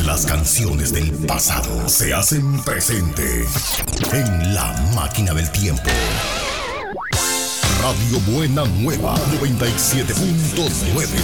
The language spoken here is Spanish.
Las canciones del pasado se hacen presente en la máquina del tiempo. Radio Buena Nueva 97.9.